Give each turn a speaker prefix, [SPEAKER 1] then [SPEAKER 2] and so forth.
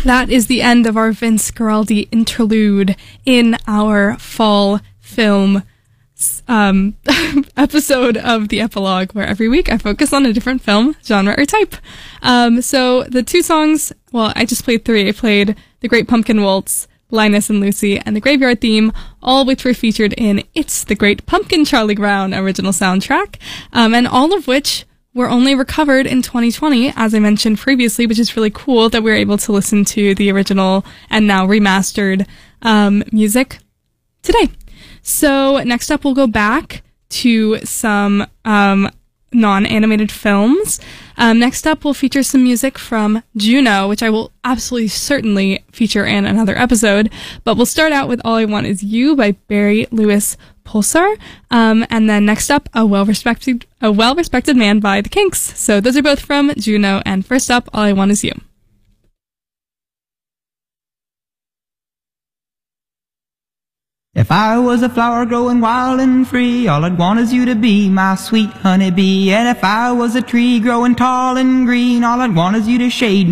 [SPEAKER 1] That is the end of our Vince Guaraldi interlude in our fall film episode of the epilogue, where every week I focus on a different film, genre, or type. So the two songs, well, I just played three. I played The Great Pumpkin Waltz, Linus and Lucy, and The Graveyard Theme, all which were featured in It's the Great Pumpkin Charlie Brown original soundtrack, and all of which were only recovered in 2020, as I mentioned previously, which is really cool that we're able to listen to the original and now remastered music today. So next up, we'll go back to some non-animated films. Next up, we'll feature some music from Juno, which I will absolutely certainly feature in another episode. But we'll start out with All I Want Is You by Barry Louis Pulsar. And then next up, a well-respected man by The Kinks. So those are both from Juno. And first up, All I Want Is You.
[SPEAKER 2] If I was a flower growing wild and free, all I'd want is you to be my sweet honeybee. And if I was a tree growing tall and green, all I'd want is you to shade